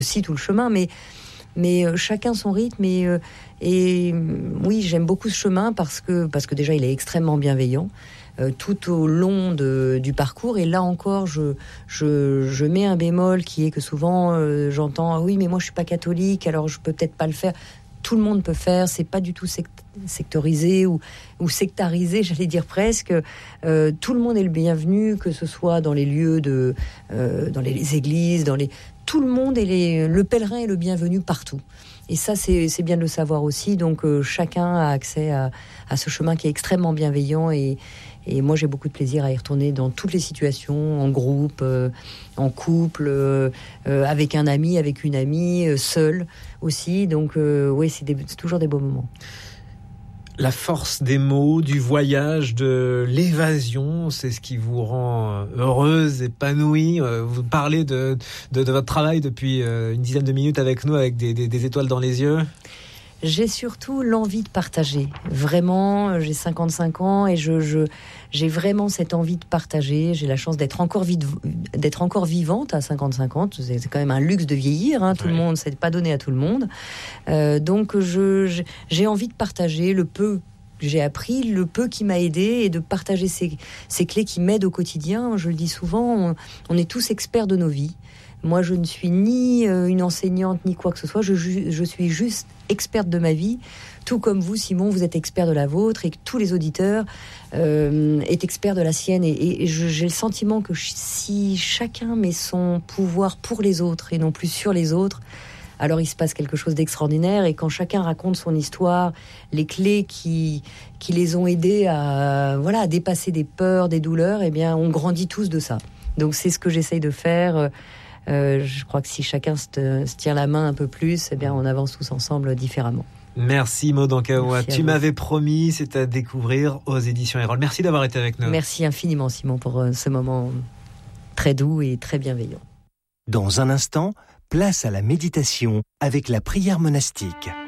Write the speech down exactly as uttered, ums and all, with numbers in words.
aussi tout le chemin, mais mais euh, chacun son rythme et euh, et oui, j'aime beaucoup ce chemin parce que parce que déjà il est extrêmement bienveillant euh, tout au long de, du parcours. Et là encore, je je je mets un bémol qui est que souvent euh, j'entends ah oui mais moi je suis pas catholique alors je peux peut-être pas le faire. Tout le monde peut faire, c'est pas du tout sect- sectorisé ou, ou sectarisé, j'allais dire presque. Euh, tout le monde est le bienvenu, que ce soit dans les lieux de, euh, dans les, les églises, dans les, tout le monde est les, le pèlerin est le bienvenu partout. Et ça, c'est, c'est bien de le savoir aussi. Donc, euh, chacun a accès à, à ce chemin qui est extrêmement bienveillant. Et, et moi, j'ai beaucoup de plaisir à y retourner dans toutes les situations, en groupe, euh, en couple, euh, euh, avec un ami, avec une amie, euh, seul aussi. Donc, euh, oui, c'est, des, c'est toujours des beaux moments. La force des mots, du voyage, de l'évasion, c'est ce qui vous rend heureuse, épanouie. Vous parlez de, de, de votre travail depuis une dizaine de minutes avec nous, avec des, des, des étoiles dans les yeux. J'ai surtout l'envie de partager. Vraiment, j'ai cinquante-cinq ans et je, je, j'ai vraiment cette envie de partager. J'ai la chance d'être encore, vide, d'être encore vivante à cinquante-cinq ans. C'est, c'est quand même un luxe de vieillir. Hein. Tout ouais. le monde, c'est pas donné à tout le monde. Euh, donc, je, je, j'ai envie de partager le peu que j'ai appris, le peu qui m'a aidé et de partager ces, ces clés qui m'aident au quotidien. Je le dis souvent, on, on est tous experts de nos vies. Moi, je ne suis ni une enseignante, ni quoi que ce soit. Je, je suis juste experte de ma vie. Tout comme vous, Simon, vous êtes expert de la vôtre et que tous les auditeurs euh, est expert de la sienne. Et, et je, j'ai le sentiment que si chacun met son pouvoir pour les autres et non plus sur les autres, alors il se passe quelque chose d'extraordinaire. Et quand chacun raconte son histoire, les clés qui, qui les ont aidés à, voilà, à dépasser des peurs, des douleurs, eh bien, on grandit tous de ça. Donc c'est ce que j'essaye de faire. Euh, je crois que si chacun se, se tient la main un peu plus, eh bien, on avance tous ensemble différemment. Merci Maud Ankaoua. Tu m'avais promis, c'est à découvrir aux éditions Erol. Merci d'avoir été avec nous. Merci infiniment Simon pour ce moment très doux et très bienveillant. Dans un instant, place à la méditation avec la prière monastique.